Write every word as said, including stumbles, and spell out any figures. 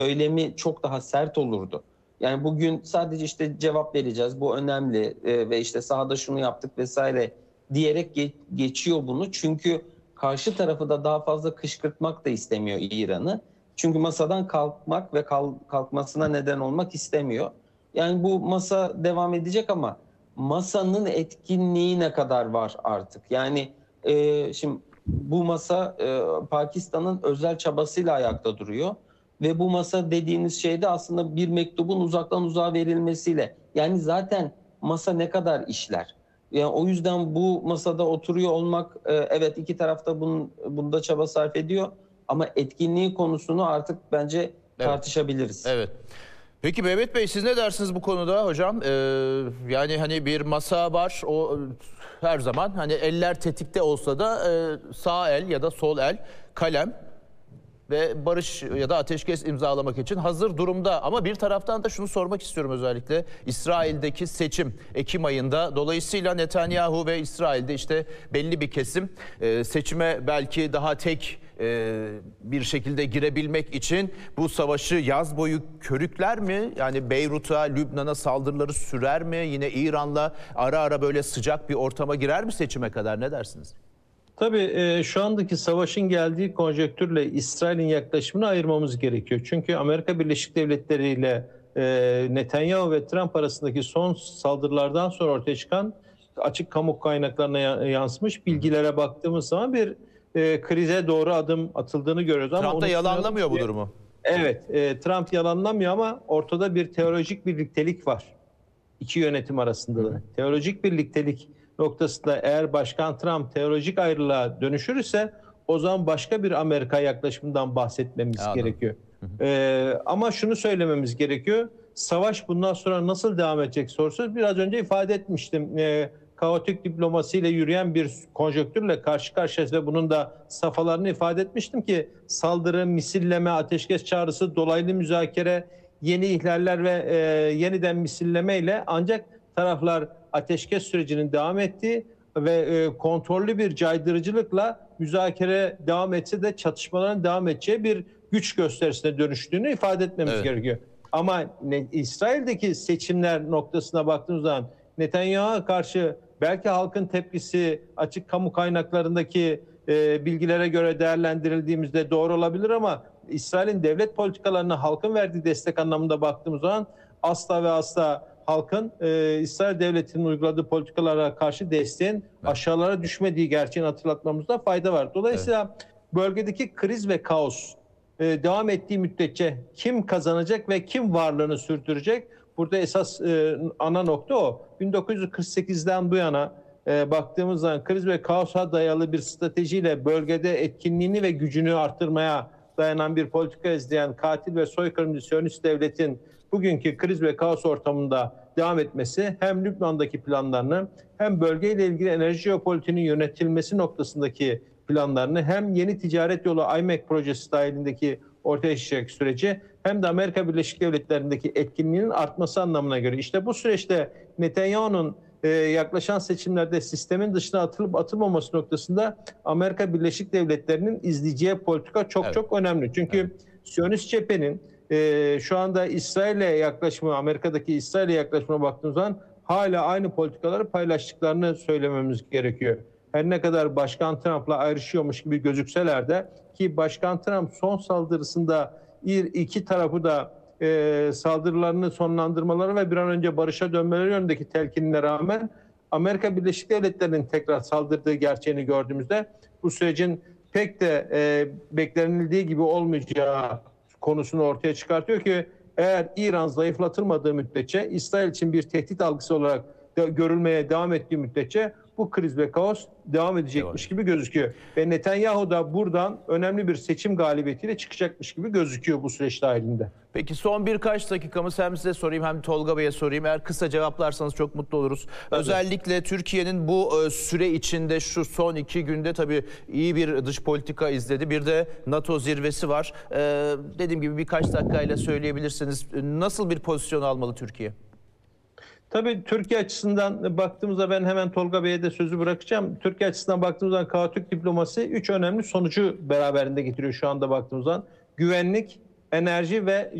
söylemi çok daha sert olurdu. Yani bugün sadece işte cevap vereceğiz, bu önemli e, ve işte sahada şunu yaptık vesaire diyerek ge- geçiyor bunu. Çünkü karşı tarafı da daha fazla kışkırtmak da istemiyor İran'ı. Çünkü masadan kalkmak ve kal- kalkmasına neden olmak istemiyor. Yani bu masa devam edecek ama masanın etkinliği ne kadar var artık? Yani e, şimdi bu masa e, Pakistan'ın özel çabasıyla ayakta duruyor. Ve bu masa dediğiniz şey de aslında bir mektubun uzaktan uzağa verilmesiyle. Yani zaten masa ne kadar işler? Yani o yüzden bu masada oturuyor olmak, e, evet iki tarafta bunun, bunda çaba sarf ediyor. Ama etkinliği konusunu artık bence Evet. tartışabiliriz. Evet. Peki Mehmet Bey, siz ne dersiniz bu konuda hocam? Ee, yani hani bir masa var, o her zaman hani eller tetikte olsa da e, sağ el ya da sol el kalem ve barış ya da ateşkes imzalamak için hazır durumda. Ama bir taraftan da şunu sormak istiyorum, özellikle İsrail'deki seçim Ekim ayında. Dolayısıyla Netanyahu ve İsrail'de işte belli bir kesim e, seçime belki daha tek e, bir şekilde girebilmek için bu savaşı yaz boyu körükler mi? Yani Beyrut'a, Lübnan'a saldırıları sürer mi? Yine İran'la ara ara böyle sıcak bir ortama girer mi seçime kadar? Ne dersiniz? Tabii e, şu andaki savaşın geldiği konjektürle İsrail'in yaklaşımını ayırmamız gerekiyor. Çünkü Amerika Birleşik Devletleri ile e, Netanyahu ve Trump arasındaki son saldırılardan sonra ortaya çıkan açık kamu kaynaklarına yansımış bilgilere baktığımız zaman bir e, krize doğru adım atıldığını görüyoruz. Ama Trump da yalanlamıyor bu ki, durumu. evet, e, Trump yalanlamıyor ama ortada bir teolojik birliktelik var. İki yönetim arasında da. Teolojik birliktelik noktasında eğer Başkan Trump teolojik ayrılığa dönüşürse o zaman başka bir Amerika yaklaşımından bahsetmemiz Anladım. gerekiyor. Ee, ama şunu söylememiz gerekiyor. Savaş bundan sonra nasıl devam edecek sorusu biraz önce ifade etmiştim. Ee, kaotik diplomasiyle yürüyen bir konjonktürle karşı karşıyayız ve bunun da safhalarını ifade etmiştim ki saldırı, misilleme, ateşkes çağrısı, dolaylı müzakere, yeni ihlaller ve e, yeniden misilleme ile ancak taraflar ateşkes sürecinin devam ettiği ve e, kontrollü bir caydırıcılıkla müzakere devam etse de çatışmaların devam edeceği bir güç gösterisine dönüştüğünü ifade etmemiz Evet. gerekiyor. Ama ne, İsrail'deki seçimler noktasına baktığımız zaman Netanyahu'ya karşı belki halkın tepkisi açık kamu kaynaklarındaki e, bilgilere göre değerlendirildiğimizde doğru olabilir ama İsrail'in devlet politikalarına halkın verdiği destek anlamında baktığımız zaman asla ve asla halkın e, İsrail devletinin uyguladığı politikalara karşı desteğin evet. aşağılara düşmediği gerçeğini hatırlatmamızda fayda var. Dolayısıyla evet. bölgedeki kriz ve kaos e, devam ettiği müddetçe kim kazanacak ve kim varlığını sürdürecek? Burada esas e, ana nokta o. bin dokuz yüz kırk sekizden bu yana e, baktığımız zaman kriz ve kaosa dayalı bir stratejiyle bölgede etkinliğini ve gücünü arttırmaya dayanan bir politika izleyen katil ve soykırımcı Siyonist devletin bugünkü kriz ve kaos ortamında devam etmesi hem Lübnan'daki planlarını hem bölgeyle ilgili enerji jeopolitiğinin yönetilmesi noktasındaki planlarını hem yeni ticaret yolu I M E C projesi dahilindeki ortaya çıkacak süreci hem de Amerika Birleşik Devletleri'ndeki etkinliğinin artması anlamına göre. İşte bu süreçte Netanyahu'nun e, yaklaşan seçimlerde sistemin dışına atılıp atılmaması noktasında Amerika Birleşik Devletleri'nin izleyeceği politika çok evet. çok önemli. Çünkü evet. Siyonist cephenin e, şu anda İsrail'e yaklaşımı, Amerika'daki İsrail'e yaklaşımına baktığımız zaman hala aynı politikaları paylaştıklarını söylememiz gerekiyor. Her ne kadar Başkan Trump'la ayrışıyormuş gibi gözükseler de ki Başkan Trump son saldırısında iki tarafı da e, saldırılarını sonlandırmaları ve bir an önce barışa dönmeleri yönündeki telkinine rağmen Amerika Birleşik Devletleri'nin tekrar saldırdığı gerçeğini gördüğümüzde bu sürecin pek de e, beklenildiği gibi olmayacağı konusunu ortaya çıkartıyor ki eğer İran zayıflatılmadığı müddetçe İsrail için bir tehdit algısı olarak de, görülmeye devam ettiği müddetçe bu kriz ve kaos devam edecekmiş gibi gözüküyor. Ve Netanyahu da buradan önemli bir seçim galibiyetiyle çıkacakmış gibi gözüküyor bu süreç dahilinde. Peki son birkaç dakikamız hem size sorayım hem Tolga Bey'e sorayım. Eğer kısa cevaplarsanız çok mutlu oluruz. Tabii. Özellikle Türkiye'nin bu süre içinde şu son iki günde tabii iyi bir dış politika izledi. Bir de NATO zirvesi var. Ee, dediğim gibi birkaç dakikayla söyleyebilirsiniz. Nasıl bir pozisyon almalı Türkiye? Tabii Türkiye açısından baktığımızda ben hemen Tolga Bey'e de sözü bırakacağım. Türkiye açısından baktığımızda kaotik diplomasi üç önemli sonucu beraberinde getiriyor şu anda baktığımızda. Güvenlik, enerji ve